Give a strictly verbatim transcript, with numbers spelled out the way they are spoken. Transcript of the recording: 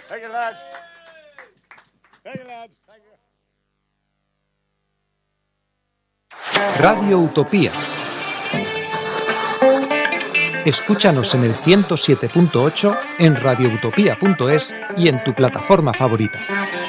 Thank you, lads. Thank you, lads. Thank you. Radio Utopía. Escúchanos en el ciento siete punto ocho, en radioutopía punto es y en tu plataforma favorita.